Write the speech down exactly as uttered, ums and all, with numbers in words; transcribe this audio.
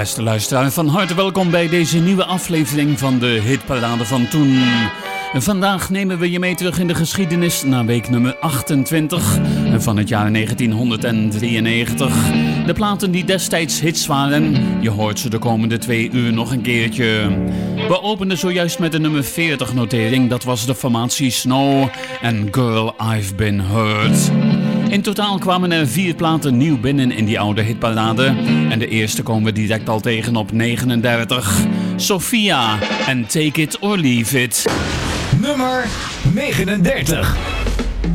Beste luisteraar, van harte welkom bij deze nieuwe aflevering van de Hitparade van Toen. Vandaag nemen we je mee terug in de geschiedenis naar week nummer achtentwintig van het jaar negentienhonderddrieënnegentig. De platen die destijds hits waren, je hoort ze de komende twee uur nog een keertje. We openden zojuist met de nummer veertig notering, dat was de formatie Snow en Girl I've Been Hurt. In totaal kwamen er vier platen nieuw binnen in die oude hitparade. En de eerste komen we direct al tegen op negenendertig. Sophia en Take It or Leave It. Nummer negenendertig.